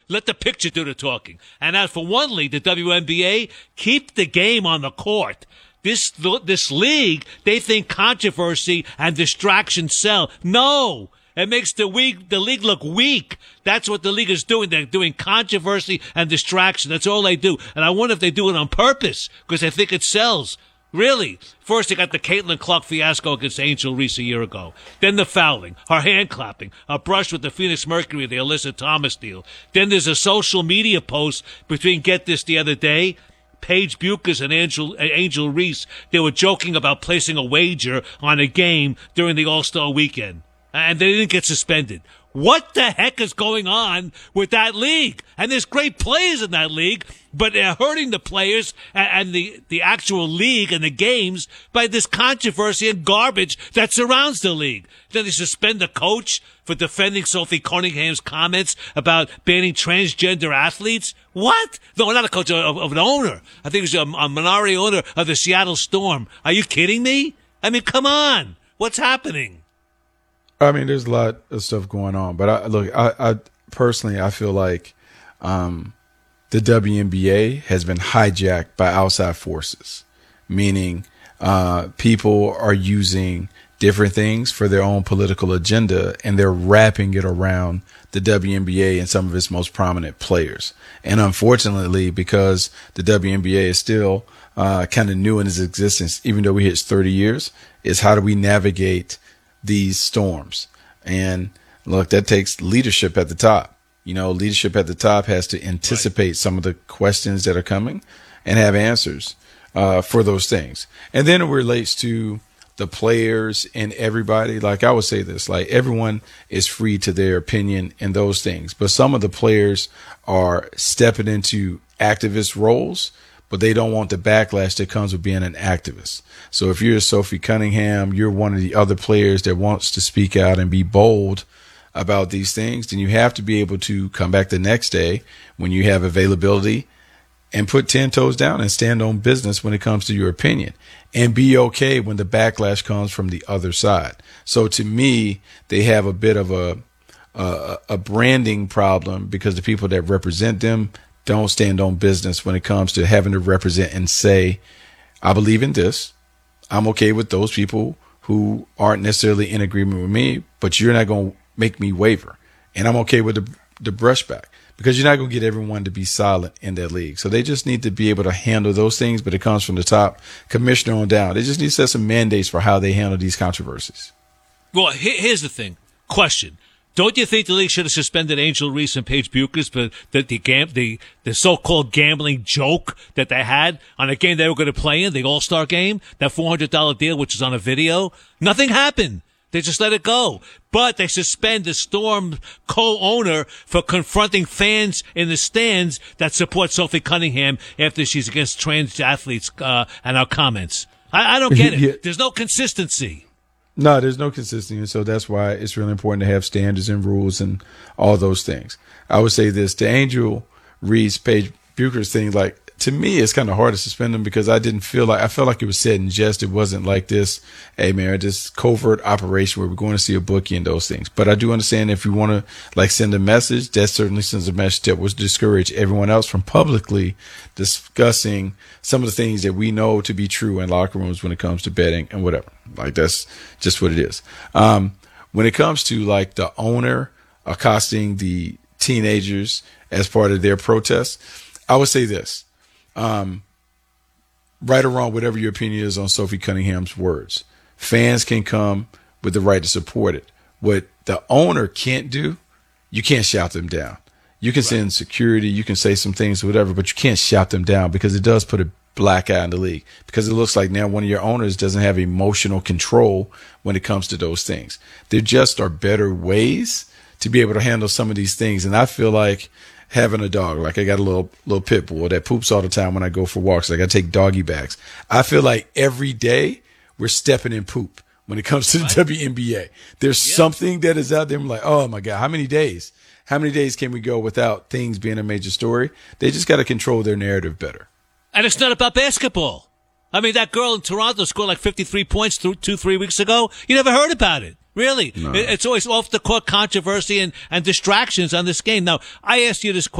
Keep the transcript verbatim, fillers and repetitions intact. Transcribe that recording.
Let the picture do the talking. And as for one league, the W N B A, keep the game on the court. This this league, they think controversy and distraction sell. No. It makes the weak, the league look weak. That's what the league is doing. They're doing controversy and distraction. That's all they do. And I wonder if they do it on purpose because they think it sells. Really. First, they got the Caitlin Clark fiasco against Angel Reese a year ago. Then the fouling, her hand clapping, her brush with the Phoenix Mercury, the Alyssa Thomas deal. Then there's a social media post between, get this, the other day, Paige Buchers and Angel, Angel Reese. They were joking about placing a wager on a game during the All-Star weekend. And they didn't get suspended. What the heck is going on with that league? And there's great players in that league, but they're hurting the players and the, the actual league and the games by this controversy and garbage that surrounds the league. Then they suspend the coach for defending Sophie Cunningham's comments about banning transgender athletes. What? No, not a coach, of, of an owner. I think it was a, a minority owner of the Seattle Storm. Are you kidding me? I mean, come on. What's happening? I mean, there's a lot of stuff going on, but I, look, I, I personally, I feel like um, the W N B A has been hijacked by outside forces, meaning uh, people are using different things for their own political agenda, and they're wrapping it around the W N B A and some of its most prominent players. And unfortunately, because the W N B A is still uh, kind of new in its existence, even though we hit thirty years, is how do we navigate these storms? And look, that takes leadership at the top. You know, leadership at the top has to anticipate right. some of the questions that are coming and have answers uh, for those things. And then it relates to the players and everybody. Like I would say this, like everyone is free to their opinion and those things. But some of the players are stepping into activist roles, but they don't want the backlash that comes with being an activist. So if you're Sophie Cunningham, you're one of the other players that wants to speak out and be bold about these things, then you have to be able to come back the next day when you have availability and put ten toes down and stand on business when it comes to your opinion and be okay when the backlash comes from the other side. So to me, they have a bit of a, a, a branding problem because the people that represent them don't stand on business when it comes to having to represent and say, I believe in this. I'm okay with those people who aren't necessarily in agreement with me, but you're not going to make me waver. And I'm okay with the, the brushback because you're not going to get everyone to be silent in that league. So they just need to be able to handle those things, but it comes from the top commissioner on down. They just need to set some mandates for how they handle these controversies. Well, here's the thing. Question. Don't you think the league should have suspended Angel Reese and Paige Buchers for the the, gam- the the so-called gambling joke that they had on a game they were going to play in, the All-Star game, that four hundred dollars deal, which is on a video? Nothing happened. They just let it go. But they suspend the Storm co-owner for confronting fans in the stands that support Sophie Cunningham after she's against trans athletes uh, and our comments. I, I don't get it. Yeah. There's no consistency. No, there's no consistency. So that's why it's really important to have standards and rules and all those things. I would say this, the Angel Reese, Paige Buchers thing, like, to me, it's kind of hard to suspend them because I didn't feel like, I felt like it was said in jest. It wasn't like this, hey man, this covert operation where we're going to see a bookie and those things. But I do understand if you want to like send a message, that certainly sends a message that would discourage everyone else from publicly discussing some of the things that we know to be true in locker rooms when it comes to betting and whatever. Like that's just what it is. Um, when it comes to like the owner accosting the teenagers as part of their protest, I would say this. Um, right or wrong, whatever your opinion is on Sophie Cunningham's words, fans can come with the right to support it. What the owner can't do, you can't shout them down. You can right. send security, you can say some things, whatever, but you can't shout them down because it does put a black eye in the league because it looks like now one of your owners doesn't have emotional control when it comes to those things. There just are better ways to be able to handle some of these things. And I feel like having a dog, like I got a little little pit bull that poops all the time when I go for walks. Like I take doggy bags. I feel like every day we're stepping in poop when it comes to the right. W N B A. There's yes. something that is out there. I'm like, oh my God, how many days? How many days can we go without things being a major story? They just got to control their narrative better. And it's not about basketball. I mean, that girl in Toronto scored like fifty-three points two, two three weeks ago. You never heard about it. Really. No. It's always off the court controversy and, and distractions on this game. Now, I asked you this question.